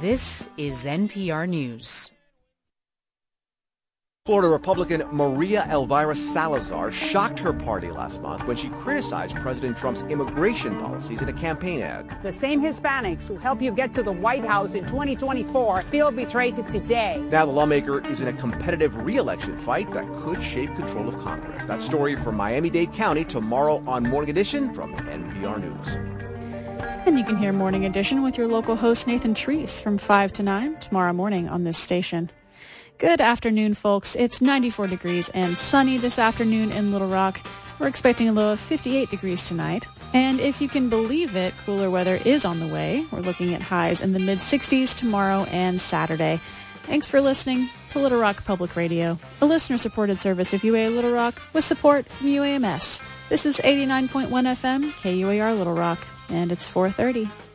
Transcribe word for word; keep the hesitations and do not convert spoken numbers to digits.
This is N P R News. Florida Republican Maria Elvira Salazar shocked her party last month when she criticized President Trump's immigration policies in a campaign ad. The same Hispanics who help you get to the White House in twenty twenty-four feel betrayed today. Now the lawmaker is in a competitive re-election fight that could shape control of Congress. That story from Miami-Dade County tomorrow on Morning Edition from N P R News. And you can hear Morning Edition with your local host Nathan Treese from five to nine tomorrow morning on this station. Good afternoon, folks. It's ninety-four degrees and sunny this afternoon in Little Rock. We're expecting a low of fifty-eight degrees tonight. And if you can believe it, cooler weather is on the way. We're looking at highs in the mid-sixties tomorrow and Saturday. Thanks for listening to Little Rock Public Radio, a listener-supported service of U A Little Rock with support from U A M S. This is eighty-nine point one F M, K U A R Little Rock, and it's four thirty.